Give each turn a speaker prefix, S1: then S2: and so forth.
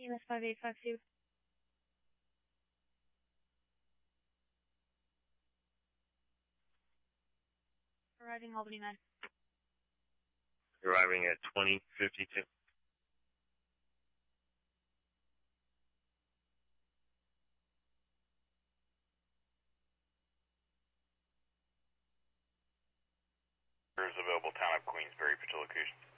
S1: EMS 5852. Arriving Albany 9.
S2: Arriving at 2052.
S3: Available town of Queensbury, for two locations.